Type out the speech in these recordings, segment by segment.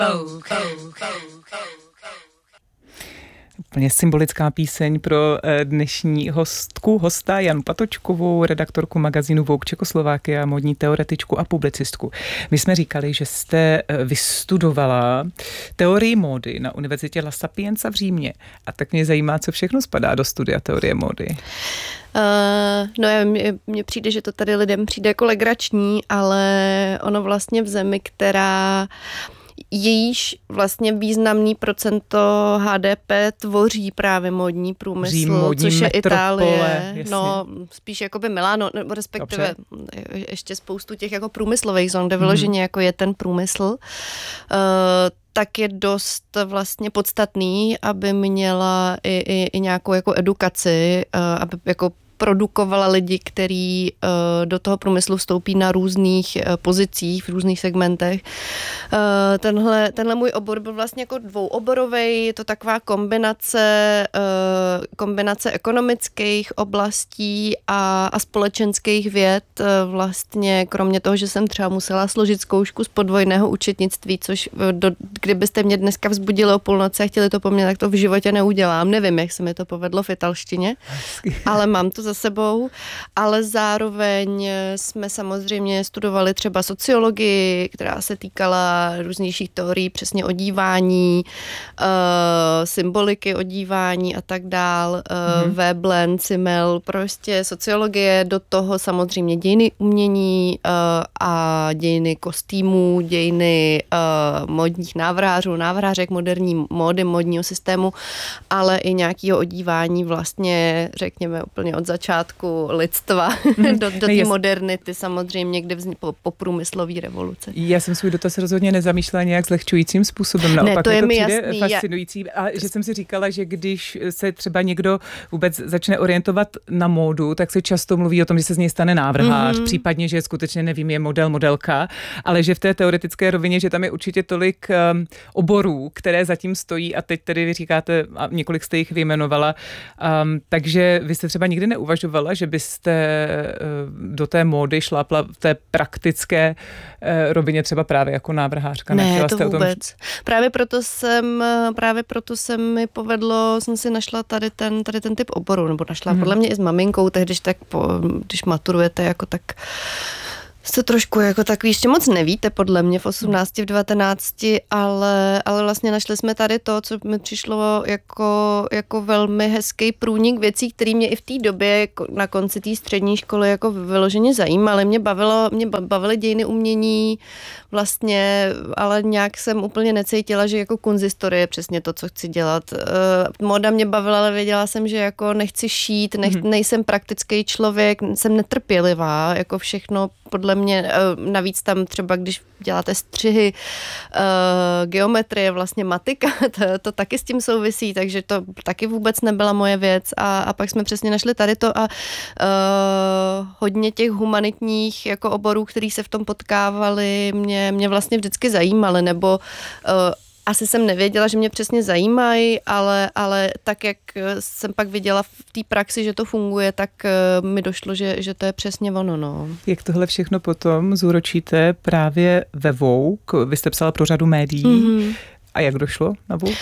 Úplně symbolická píseň pro dnešní hosta Janu Patočkovou, redaktorku magazínu Vogue Čekoslovákia, módní teoretičku a publicistku. My jsme říkali, že jste vystudovala teorii módy na Univerzitě La Sapienza v Římě. A tak mě zajímá, co všechno spadá do studia teorie módy. Mně přijde, že to tady lidem přijde jako legrační, ale ono vlastně v zemi, která jejíž vlastně významný procento HDP tvoří právě módní průmysl, což je Itálie. Jasně. No, spíš jakoby Miláno, nebo respektive ještě spoustu těch jako průmyslových zón, kde vyloženě jako je ten průmysl. Tak je dost vlastně podstatný, aby měla i nějakou jako edukaci, aby jako produkovala lidi, kteří do toho průmyslu vstoupí na různých pozicích, v různých segmentech. Tenhle můj obor byl vlastně jako dvouoborovej, je to taková kombinace ekonomických oblastí a společenských věd. Vlastně kromě toho, že jsem třeba musela složit zkoušku z podvojného účetnictví, což kdybyste mě dneska vzbudili o půlnoci a chtěli to po mně, tak to v životě neudělám. Nevím, jak se mi to povedlo v italštině, ale mám to za sebou, ale zároveň jsme samozřejmě studovali třeba sociologii, která se týkala různějších teorií, přesně odívání, symboliky odívání a tak dál, Veblen, Simmel, prostě sociologie, do toho samozřejmě dějiny umění a dějiny kostýmů, dějiny modních návrhářek, moderní módy, modního systému, ale i nějakého odívání vlastně, řekněme, úplně od začátku lidstva do té modernity samozřejmě, kde po průmyslové revoluce. Já jsem svůj dotaz rozhodně nezamýšlela nějak zlehčujícím způsobem. Naopak ne, to je mi přijde jasný. Fascinující. A že jsem si říkala, že když se třeba někdo vůbec začne orientovat na módu, tak se často mluví o tom, že se z něj stane návrhář, případně, že skutečně nevím, je model, modelka, ale že v té teoretické rovině, že tam je určitě tolik oborů, které zatím stojí a teď tedy vy říkáte, a několik jste jich vyjmenovala, takže vy jste třeba nikdy neuvažovala, že byste do té módy šlápla v té praktické rovině třeba právě jako návrhářka. Ne, to vůbec. Právě proto se mi povedlo, jsem si našla tady ten typ oboru, nebo našla podle mě i s maminkou, tehdy, když maturujete jako tak jste trošku jako takový, ještě moc nevíte podle mě v 18, v 19, ale vlastně našli jsme tady to, co mi přišlo jako velmi hezký průnik věcí, které mě i v té době jako na konci té střední školy jako vyloženě zajímaly. Mě bavily dějiny umění vlastně, ale nějak jsem úplně necítila, že jako kunzistorie je přesně to, co chci dělat. Móda mě bavila, ale věděla jsem, že jako nechci šít, nejsem praktický člověk, jsem netrpělivá, jako všechno podle mě, navíc tam třeba, když děláte střihy, geometrie, vlastně matika, to taky s tím souvisí, takže to taky vůbec nebyla moje věc a pak jsme přesně našli tady to a hodně těch humanitních jako oborů, který se v tom potkávali, mě vlastně vždycky zajímaly, nebo asi jsem nevěděla, že mě přesně zajímají, ale tak, jak jsem pak viděla v té praxi, že to funguje, tak mi došlo, že to je přesně ono. No. Jak tohle všechno potom zúročíte právě ve Vogue? Vy jste psala pro řadu médií. A jak došlo na Vogue?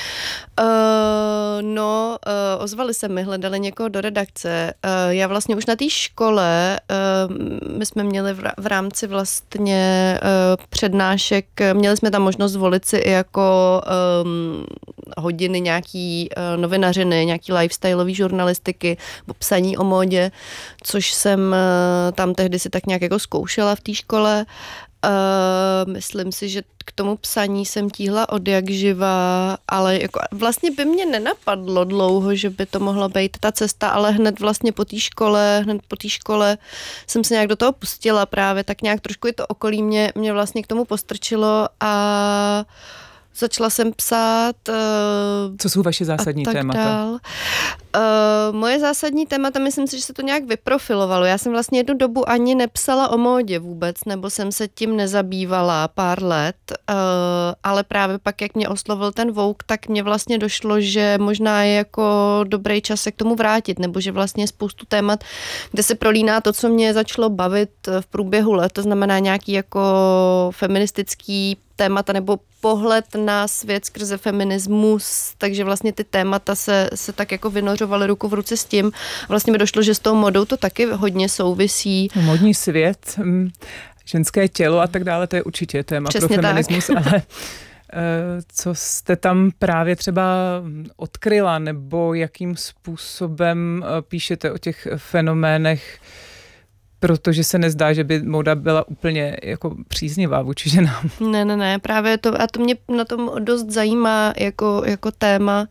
Ozvali se mi, hledali někoho do redakce. Já vlastně už na té škole, my jsme měli v rámci vlastně přednášek, měli jsme tam možnost zvolit si i jako hodiny nějaký novinařiny, nějaký lifestyleový žurnalistiky, psaní o módě, což jsem tam tehdy si tak nějak jako zkoušela v té škole. Myslím si, že k tomu psaní jsem tíhla od jak živa, ale jako vlastně by mě nenapadlo dlouho, že by to mohla být ta cesta, ale hned vlastně po té škole jsem se nějak do toho pustila právě, tak nějak trošku i to okolí mě vlastně k tomu postrčilo a začala jsem psát. Co jsou vaše zásadní témata? Dál. Moje zásadní témata, myslím si, že se to nějak vyprofilovalo. Já jsem vlastně jednu dobu ani nepsala o módě vůbec, nebo jsem se tím nezabývala pár let, ale právě pak, jak mě oslovil ten Vogue, tak mě vlastně došlo, že možná je jako dobrý čas se k tomu vrátit, nebo že vlastně je spoustu témat, kde se prolíná to, co mě začalo bavit v průběhu let, to znamená nějaký jako feministický témata nebo pohled na svět skrze feminismus, takže vlastně ty témata se tak jako vynořovaly ruku v ruce s tím. Vlastně mi došlo, že s tou modou to taky hodně souvisí. Modní svět, ženské tělo a tak dále, to je určitě téma Přesně pro feminismus, tak. ale co jste tam právě třeba odkryla, nebo jakým způsobem píšete o těch fenoménech, protože se nezdá, že by móda byla úplně jako příznivá vůči ženám. Ne, právě to, a to mě na tom dost zajímá jako téma,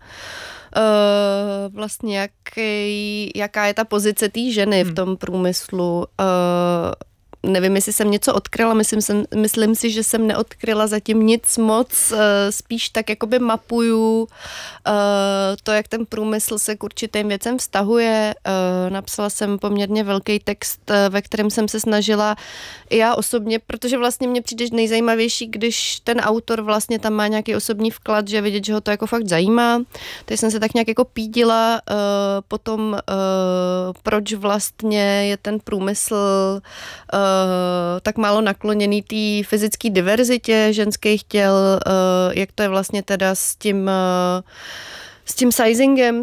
vlastně jaká je ta pozice té ženy v tom průmyslu. Nevím, jestli jsem něco odkryla, myslím si, že jsem neodkryla zatím nic moc, spíš tak jakoby mapuju to, jak ten průmysl se k určitým věcem vztahuje. Napsala jsem poměrně velký text, ve kterém jsem se snažila i já osobně, protože vlastně mně přijde nejzajímavější, když ten autor vlastně tam má nějaký osobní vklad, že vidět, že ho to jako fakt zajímá. Takže jsem se tak nějak jako pídila potom, proč vlastně je ten průmysl tak málo nakloněný té fyzické diverzitě ženských těl, jak to je vlastně teda s tím sizingem,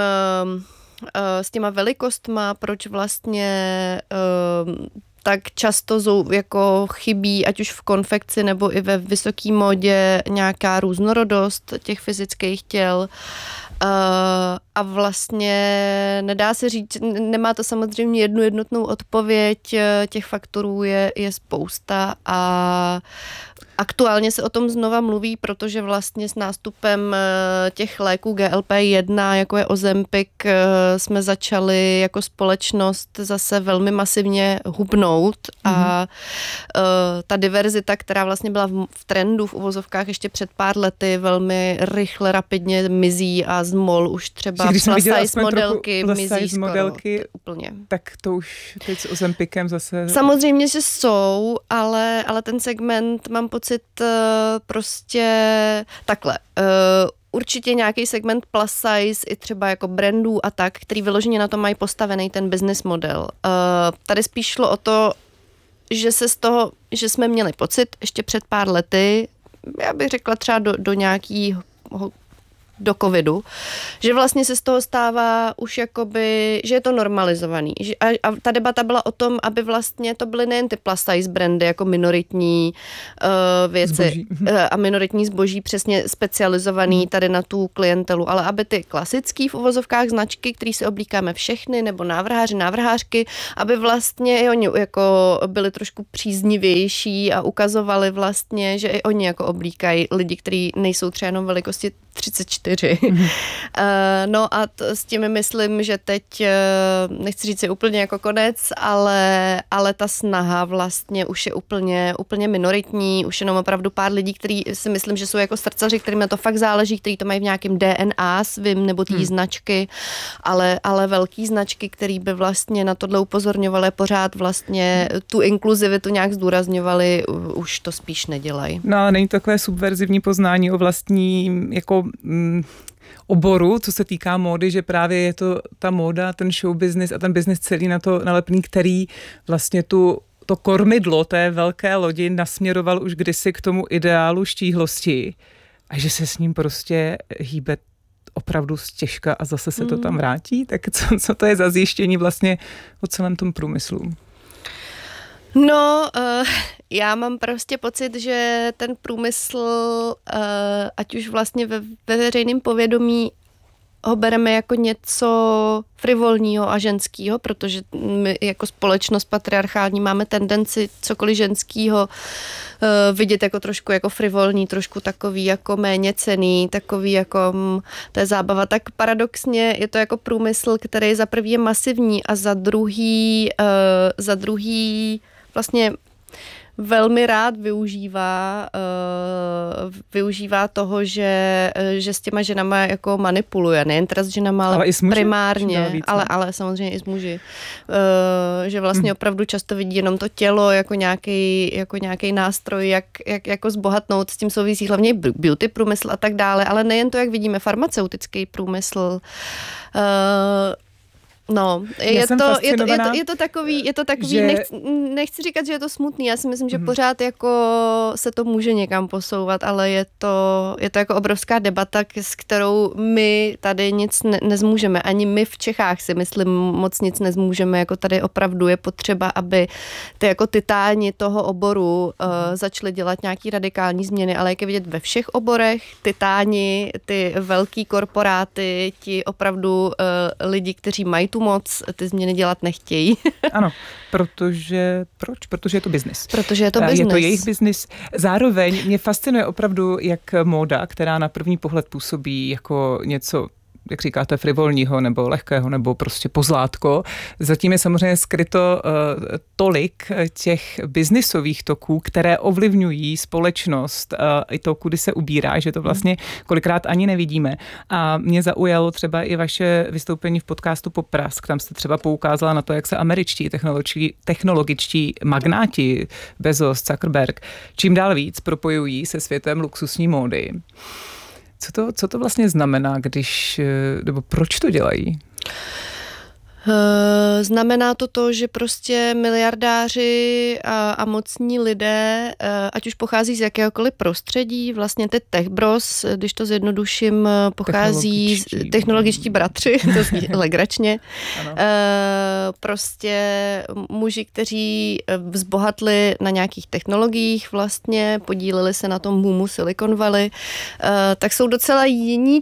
s těma velikostma, proč vlastně tak často jako chybí, ať už v konfekci nebo i ve vysoké módě, nějaká různorodost těch fyzických těl. A vlastně nedá se říct, nemá to samozřejmě jednu jednotnou odpověď, těch faktorů je spousta a aktuálně se o tom znova mluví, protože vlastně s nástupem těch léků GLP-1, jako je Ozempic, jsme začali jako společnost zase velmi masivně hubnout a ta diverzita, která vlastně byla v trendu v uvozovkách ještě před pár lety, velmi rychle, rapidně mizí a zmol už třeba plus size modelky mizí skoro úplně. Tak to už teď s Ozempicem zase... Samozřejmě, že jsou, ale ten segment mám pocit prostě takhle. Určitě nějaký segment plus size i třeba jako brandů a tak, který vyloženě na to mají postavený ten business model. Tady spíš šlo o to, že se z toho, že jsme měli pocit ještě před pár lety, já bych řekla třeba do nějakého do covidu, že vlastně se z toho stává už jakoby, že je to normalizovaný. A ta debata byla o tom, aby vlastně to byly nejen ty plus size brandy jako minoritní věci zboží. A minoritní zboží přesně specializovaný tady na tu klientelu, ale aby ty klasický v uvozovkách značky, které si oblíkáme všechny, nebo návrhářky, aby vlastně i oni jako byli trošku příznivější a ukazovali vlastně, že i oni jako oblíkají lidi, kteří nejsou třeba jenom velikosti 34. No a s tím myslím, že teď, nechci říct si úplně jako konec, ale ta snaha vlastně už je úplně minoritní, už jenom opravdu pár lidí, kteří si myslím, že jsou jako srdcaři, kterým na to fakt záleží, kteří to mají v nějakém DNA svým, nebo té značky, ale velký značky, který by vlastně na tohle upozorňovaly, pořád vlastně tu inkluzivitu nějak zdůrazňovaly, už to spíš nedělají. No ale není to takové subverzivní poznání o vlastní jako oboru, co se týká módy, že právě je to ta móda, ten show business a ten business celý na to nalepný, který vlastně to kormidlo té velké lodi nasměroval už kdysi k tomu ideálu štíhlosti a že se s ním prostě hýbe opravdu stěžka a zase se to tam vrátí. Tak co to je za zjištění vlastně o celém tom průmyslu? No, já mám prostě pocit, že ten průmysl, ať už vlastně ve veřejném povědomí ho bereme jako něco frivolního a ženského, protože my jako společnost patriarchální máme tendenci cokoliv ženského vidět jako trošku jako frivolní, trošku takový jako méně cenný, takový jako to je zábava. Tak paradoxně je to jako průmysl, který za prvý je masivní a za druhý vlastně velmi rád využívá toho, že s těma ženama jako manipuluje, nejen teda s ženama, ale i s muži, primárně, víc, ale samozřejmě i s muži. Že vlastně opravdu často vidí jenom to tělo jako nějaký nástroj, jak jako zbohatnout, s tím souvisí hlavně beauty průmysl a tak dále, ale nejen to, jak vidíme farmaceutický průmysl. No, je to takový, že... nechci říkat, že je to smutný, já si myslím, že pořád jako se to může někam posouvat, ale je to jako obrovská debata, s kterou my tady nic nezmůžeme, ani my v Čechách si myslím moc nic nezmůžeme, jako tady opravdu je potřeba, aby ty jako titáni toho oboru začaly dělat nějaký radikální změny, ale jak je vidět ve všech oborech, titáni, ty velký korporáty, ti opravdu lidi, kteří mají tu moc, ty změny dělat nechtějí. Ano, protože je to biznis. Protože je to biznis. Je to jejich biznis. Zároveň mě fascinuje opravdu, jak móda, která na první pohled působí jako něco, jak říkáte, frivolního nebo lehkého nebo prostě pozlátko. Zatím je samozřejmě skryto tolik těch biznisových toků, které ovlivňují společnost i to, kudy se ubírá, že to vlastně kolikrát ani nevidíme. A mě zaujalo třeba i vaše vystoupení v podcastu Poprask. Tam jste třeba poukázala na to, jak se američtí technologičtí magnáti Bezos, Zuckerberg čím dál víc propojují se světem luxusní módy. Co to vlastně znamená, nebo proč to dělají? Znamená to, že prostě miliardáři a mocní lidé, ať už pochází z jakéhokoliv prostředí, vlastně ty tech bros, když to zjednoduším, pochází technologičtí bratři, to zní legračně. Prostě muži, kteří vzbohatli na nějakých technologiích vlastně, podíleli se na tom boomu Silicon Valley, tak jsou docela jiní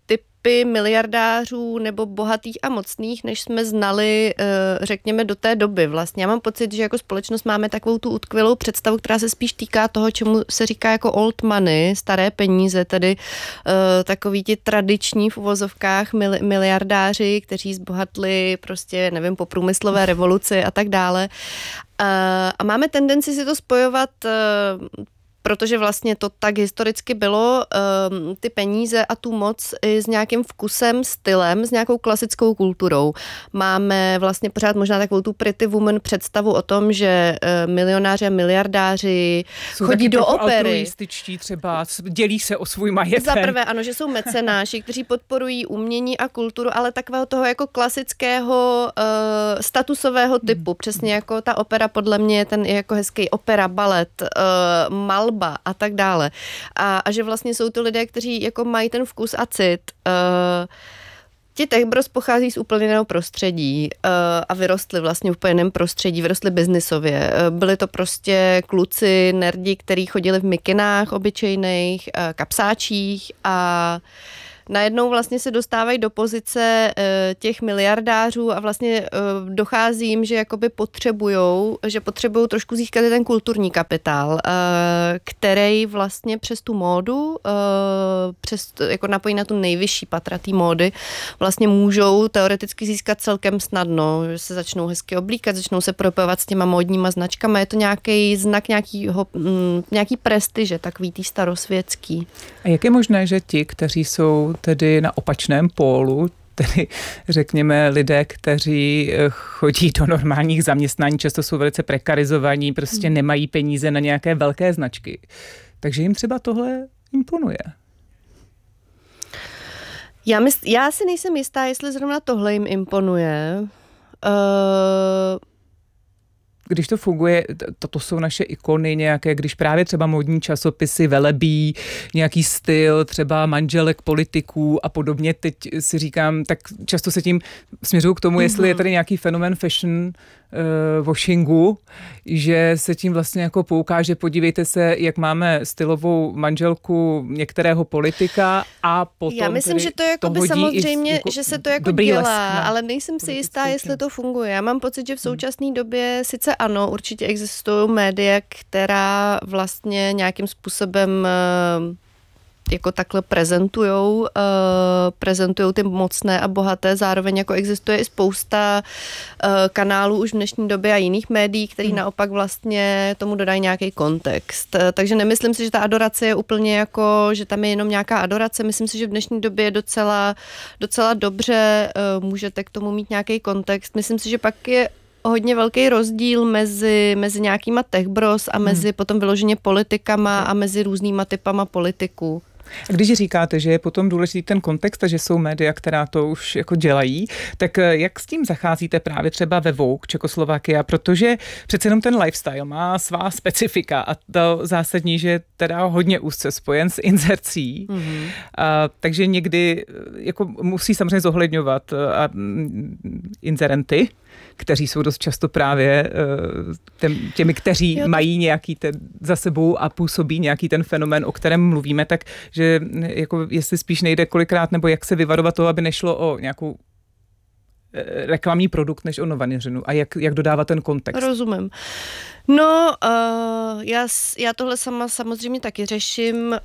miliardářů nebo bohatých a mocných, než jsme znali, řekněme, do té doby. Vlastně já mám pocit, že jako společnost máme takovou tu utkvělou představu, která se spíš týká toho, čemu se říká jako old money, staré peníze, tedy takový ti tradiční v uvozovkách miliardáři, kteří zbohatli prostě, nevím, po průmyslové revoluci a tak dále. A máme tendenci si to spojovat protože vlastně to tak historicky bylo, ty peníze a tu moc i s nějakým vkusem, stylem, s nějakou klasickou kulturou. Máme vlastně pořád možná takovou tu pretty woman představu o tom, že milionáři a miliardáři jsou chodí do opery. Altruističtí třeba, dělí se o svůj majetek. Za prvé, ano, že jsou mecenáši, kteří podporují umění a kulturu, ale takového toho jako klasického statusového typu. Přesně jako ta opera, podle mě je ten jako hezký opera, balet, malba a tak dále. A že vlastně jsou to lidé, kteří jako mají ten vkus a cit. Ti tech bros pochází z úplně jiného prostředí a vyrostli vlastně v úplně jiném prostředí, vyrostli biznisově. Byli to prostě kluci, nerdi, kteří chodili v mikinách obyčejných, kapsáčích a najednou vlastně se dostávají do pozice těch miliardářů a vlastně dochází jim, že jakoby potřebujou trošku získat ten kulturní kapitál, který vlastně přes tu módu, jako napojí na tu nejvyšší patra té módy, vlastně můžou teoreticky získat celkem snadno, že se začnou hezky oblíkat, začnou se propojovat s těma módníma značkama, je to nějaký znak nějaký prestiže, takový tý starosvětský. A jak je možné, že ti, kteří jsou tedy na opačném pólu, tedy řekněme lidé, kteří chodí do normálních zaměstnání, často jsou velice prekarizovaní, prostě nemají peníze na nějaké velké značky. Takže jim třeba tohle imponuje. Já si nejsem jistá, jestli zrovna tohle jim imponuje. Když to funguje, to jsou naše ikony nějaké, když právě třeba módní časopisy velebí nějaký styl, třeba manželek politiků a podobně, teď si říkám, tak často se tím směřuju k tomu, jestli je tady nějaký fenomén fashion washingu, že se tím vlastně jako poukáže, podívejte se, jak máme stylovou manželku některého politika a potom já myslím, že to jako by samozřejmě, že se to jako dělá, ale nejsem si jistá, jestli to funguje. Já mám pocit, že v současné době sice ano, určitě existují média, která vlastně nějakým způsobem jako takhle prezentujou ty mocné a bohaté. Zároveň jako existuje i spousta kanálů už v dnešní době a jiných médií, který naopak vlastně tomu dodají nějaký kontext. Takže nemyslím si, že ta adorace je úplně jako, že tam je jenom nějaká adorace. Myslím si, že v dnešní době je docela dobře, můžete k tomu mít nějaký kontext. Myslím si, že pak je hodně velký rozdíl mezi nějakýma techbros a mezi potom vyloženě politikama a mezi různýma typama politiků. A když říkáte, že je potom důležitý ten kontext a že jsou média, která to už jako dělají, tak jak s tím zacházíte právě třeba ve Vogue Čekoslovakia, protože přece jenom ten lifestyle má svá specifika a to zásadní, že je teda hodně úzce spojen s inzercí, takže někdy jako musí samozřejmě zohledňovat inzerenty, kteří jsou dost často právě těmi, kteří mají nějaký ten za sebou a působí nějaký ten fenomén, o kterém mluvíme, tak že jako jestli spíš nejde kolikrát, nebo jak se vyvarovat toho, aby nešlo o nějakou reklamní produkt, než o novinařinu a jak dodávat ten kontext. Rozumím. No, já tohle sama samozřejmě taky řeším.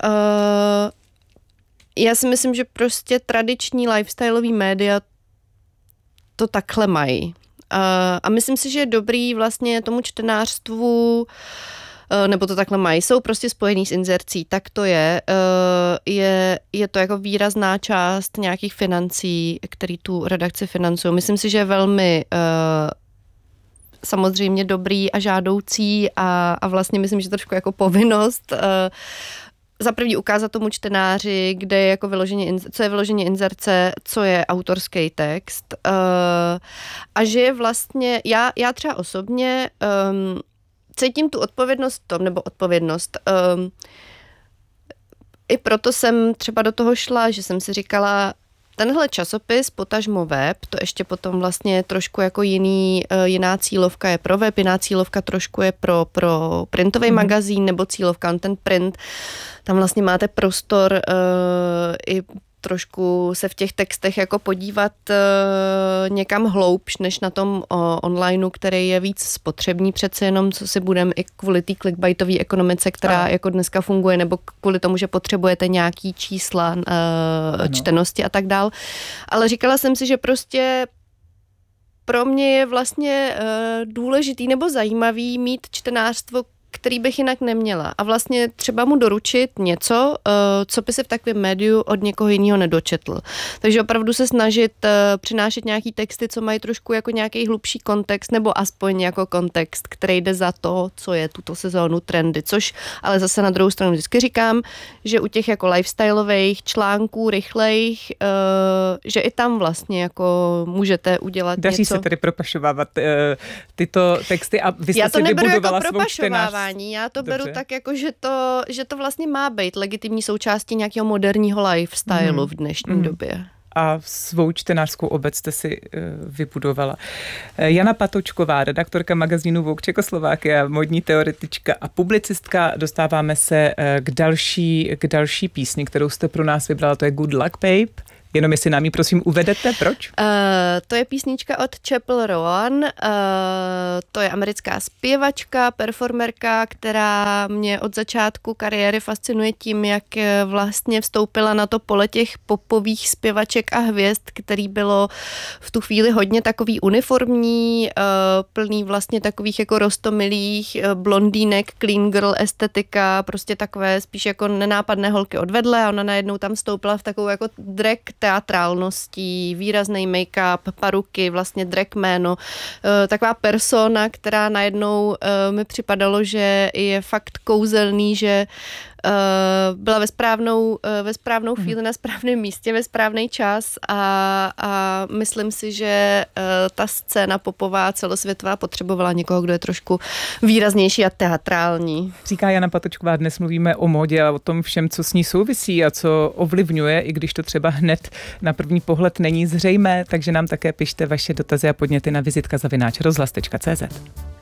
Já si myslím, že prostě tradiční lifestyleový média to takhle mají. A myslím si, že je dobrý vlastně tomu čtenářstvu, nebo to takhle mají, jsou prostě spojený s inzercí, tak to je. Je to jako výrazná část nějakých financí, který tu redakci financují. Myslím si, že je velmi samozřejmě dobrý a žádoucí a vlastně myslím, že trošku jako povinnost za první ukázat tomu čtenáři, kde je jako co je vyloženě inzerce, co je autorský text. A že je vlastně, já třeba osobně cítím tu odpovědnost i proto jsem třeba do toho šla, že jsem si říkala, tenhle časopis, potažmo web, to ještě potom vlastně trošku jako jiná cílovka je pro web, jiná cílovka trošku je pro printový magazín nebo cílovka, ten print, tam vlastně máte prostor i trošku se v těch textech jako podívat někam hloubš, než na tom onlineu, který je víc spotřební přece jenom, co si budeme i kvůli té clickbaitové ekonomice, která jako dneska funguje, nebo kvůli tomu, že potřebujete nějaký čísla čtenosti a tak dál. Ale říkala jsem si, že prostě pro mě je vlastně důležitý nebo zajímavý mít čtenářstvo, který bych jinak neměla. A vlastně třeba mu doručit něco, co by se v takovém médiu od někoho jiného nedočetl. Takže opravdu se snažit přinášet nějaký texty, co mají trošku jako nějaký hlubší kontext, nebo aspoň jako kontext, který jde za to, co je tuto sezónu trendy. Což ale zase na druhou stranu vždycky říkám, že u těch jako lifestyleových článků, rychlejch, že i tam vlastně jako můžete udělat Daří něco. se tedy propašovávat tyto texty a vy jste si vybudovala svou čtenářství. Já to beru tak, jako, že to vlastně má být legitimní součástí nějakého moderního lifestylu v dnešní době. A svou čtenářskou obec jste si vybudovala. Jana Patočková, redaktorka magazínu Vogue Čekoslovakia, modní teoretička a publicistka. Dostáváme se k další písni, kterou jste pro nás vybrala, to je Good Luck Babe. Jenom jestli nám ji prosím uvedete, proč? To je písnička od Chappell Roan, to je americká zpěvačka, performerka, která mě od začátku kariéry fascinuje tím, jak vlastně vstoupila na to pole těch popových zpěvaček a hvězd, který bylo v tu chvíli hodně takový uniformní, plný vlastně takových jako roztomilých blondýnek, clean girl estetika, prostě takové spíš jako nenápadné holky odvedle a ona najednou tam vstoupila v takovou jako drag teatrálností, výrazný make-up, paruky, vlastně drag jméno, taková persona, která najednou mi připadalo, že je fakt kouzelný, že byla ve správnou chvíli na správném místě, ve správný čas a myslím si, že ta scéna popová celosvětová potřebovala někoho, kdo je trošku výraznější a teatrální. Říká Jana Patočková, dnes mluvíme o módě a o tom všem, co s ní souvisí a co ovlivňuje, i když to třeba hned na první pohled není zřejmé, takže nám také pište vaše dotazy a podněty na vizitka@rozhlas.cz.